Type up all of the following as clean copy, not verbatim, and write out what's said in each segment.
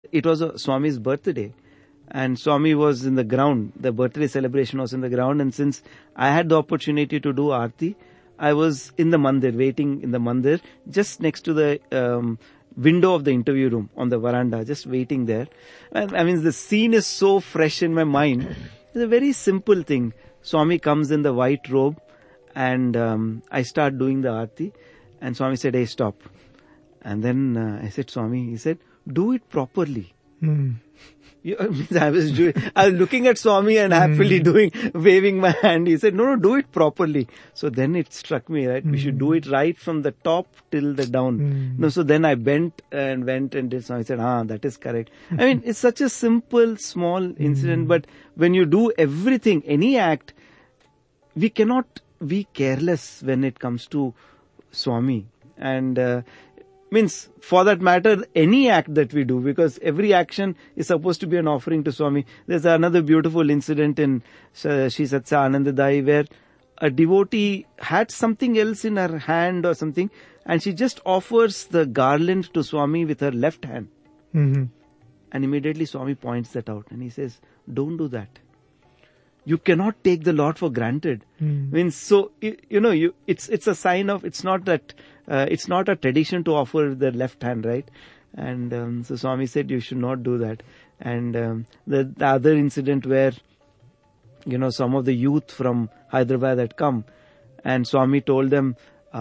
it was Swami's birthday. And Swami was in the ground. The birthday celebration was in the ground. And since I had the opportunity to do Aarti, I was in the mandir, waiting in the mandir, just next to the window of the interview room on the veranda, just waiting there. And I mean, the scene is so fresh in my mind. It's a very simple thing. Swami comes in the white robe and I start doing the Aarti. And Swami said, "Hey, stop." And then I said, "Swami," he said, "do it properly." I was looking at Swami and happily waving my hand. He said, no, do it properly. So then it struck me, right? We should do it right from the top till the down. No, so then I bent and went and did. So I said, that is correct. I mean, it's such a simple, small incident, but when you do everything, any act, we cannot be careless when it comes to Swami. And means, for that matter, any act that we do, because every action is supposed to be an offering to Swami. There's another beautiful incident in Shri Satya Anandadai where a devotee had something else in her hand or something, and she just offers the garland to Swami with her left hand. And immediately Swami points that out and he says, "Don't do that. You cannot take the Lord for granted." Means, so, it's a sign of, it's not that, it's not a tradition to offer the left hand, right? And so Swami said you should not do that. And the other incident where, some of the youth from Hyderabad had come and Swami told them,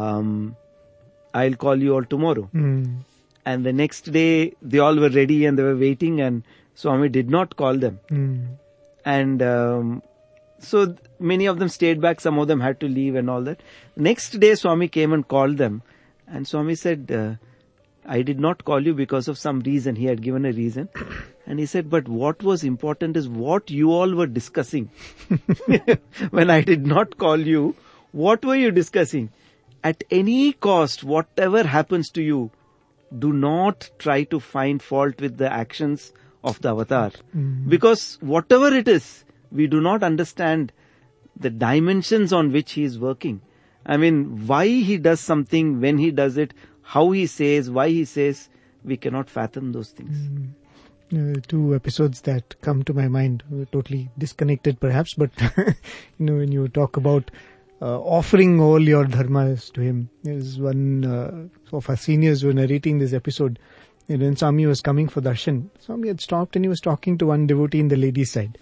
"I'll call you all tomorrow." And the next day they all were ready and they were waiting and Swami did not call them. And so many of them stayed back, some of them had to leave and all that. Next day Swami came and called them and Swami said, "I did not call you because of some reason." He had given a reason. And he said, "But what was important is what you all were discussing." When I did not call you, what were you discussing? At any cost, whatever happens to you, do not try to find fault with the actions of the avatar. Because whatever it is, we do not understand the dimensions on which he is working. I mean, why he does something, when he does it, how he says, why he says, we cannot fathom those things. Two episodes that come to my mind, totally disconnected perhaps, but when you talk about offering all your dharmas to him, there's one of our seniors who were narrating this episode. When Swami was coming for darshan, Swami had stopped and he was talking to one devotee in the ladies' side.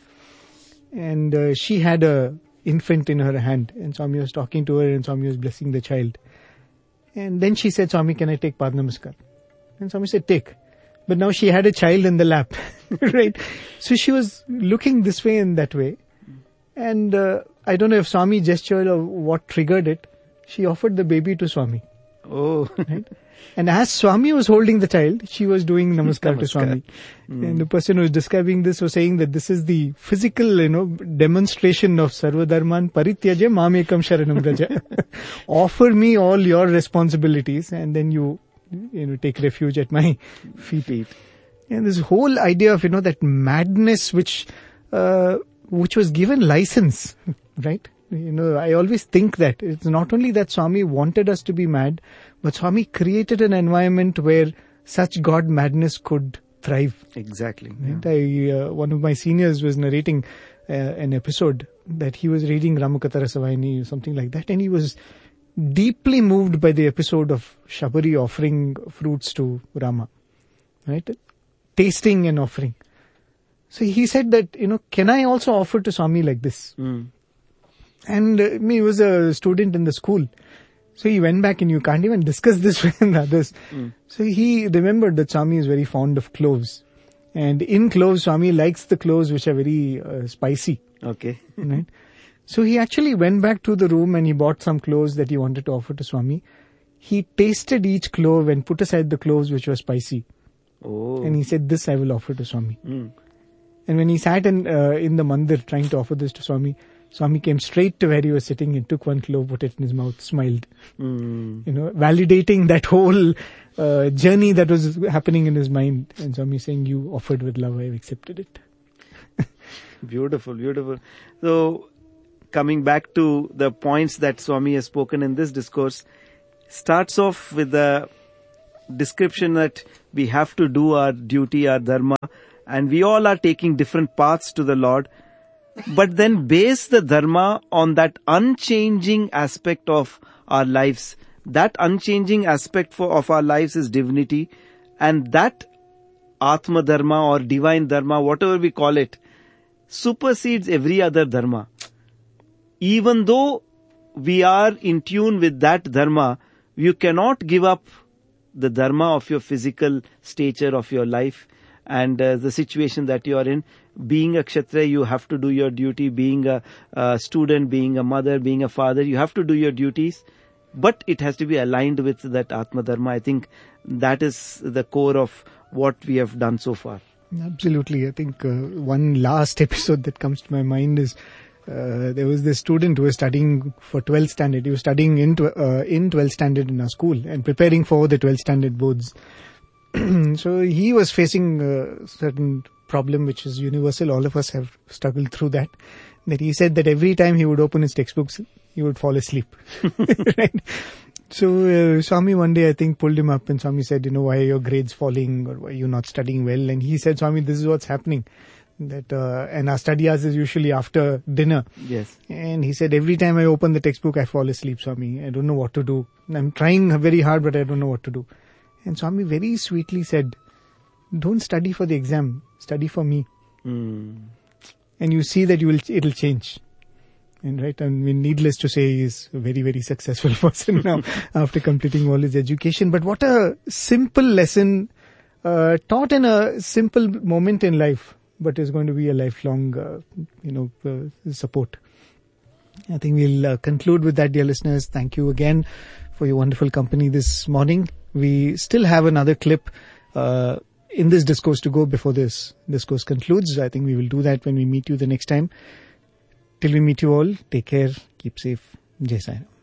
And she had a infant in her hand and Swami was talking to her and Swami was blessing the child. And then she said, "Swami, can I take Pad Namaskar?" And Swami said, "Take." But now she had a child in the lap, right? So she was looking this way and that way. And I don't know if Swami gestured or what triggered it. She offered the baby to Swami. Oh. Right? And as Swami was holding the child, she was doing namaskar to Swami. And the person who was describing this was saying that this is the physical, demonstration of Sarvadharman Parityaja Mamekam Sharanam Braja. Offer me all your responsibilities and then you take refuge at my feet. And this whole idea of, that madness which was given license, right? I always think that it's not only that Swami wanted us to be mad, but Swami created an environment where such God madness could thrive. Exactly. Right? One of my seniors was narrating an episode that he was reading Ramakatha Rasavayini, something like that, and he was deeply moved by the episode of Shabari offering fruits to Rama, right? Tasting and offering. So he said that, can I also offer to Swami like this? And he was a student in the school. So he went back and you can't even discuss this with others. So he remembered that Swami is very fond of cloves. And in cloves, Swami likes the cloves which are very spicy. Okay. Right? So he actually went back to the room and he bought some cloves that he wanted to offer to Swami. He tasted each clove and put aside the cloves which were spicy. Oh. And he said, "This I will offer to Swami." And when he sat in the mandir trying to offer this to Swami, Swami came straight to where he was sitting and took one clove, put it in his mouth, smiled. Validating that whole journey that was happening in his mind. And Swami saying, "You offered with love, I've accepted it." Beautiful, beautiful. So, coming back to the points that Swami has spoken in this discourse, starts off with the description that we have to do our duty, our dharma, and we all are taking different paths to the Lord. But then base the dharma on that unchanging aspect of our lives. That unchanging aspect of our lives is divinity, and that Atma Dharma or divine dharma, whatever we call it, supersedes every other dharma. Even though we are in tune with that dharma, you cannot give up the dharma of your physical stature of your life and the situation that you are in. Being a Kshatriya, you have to do your duty. Being a student, being a mother, being a father, you have to do your duties. But it has to be aligned with that Atma Dharma. I think that is the core of what we have done so far. Absolutely. I think one last episode that comes to my mind is there was this student who was studying for 12th standard. He was studying in 12th standard in our school and preparing for the 12th standard boards. So he was facing a certain problem which is universal. All of us have struggled through that. That he said that every time he would open his textbooks, he would fall asleep. Right? So Swami one day I think pulled him up and Swami said, why are your grades falling or why are you not studying well? And he said, Swami, this is what's happening. That and our study hours is usually after dinner. Yes. And he said, every time I open the textbook, I fall asleep, Swami. I don't know what to do. I'm trying very hard, but I don't know what to do. And Swami very sweetly said, don't study for the exam, study for me. And you see that it'll change. And right, I mean, needless to say, he's a very, very successful person now after completing all his education. But what a simple lesson, taught in a simple moment in life, but is going to be a lifelong, support. I think we'll conclude with that, dear listeners. Thank you again for your wonderful company this morning. We still have another clip in this discourse to go before this discourse concludes. I think we will do that when we meet you the next time. Till we meet you all, take care, keep safe. Jai Sai Ram.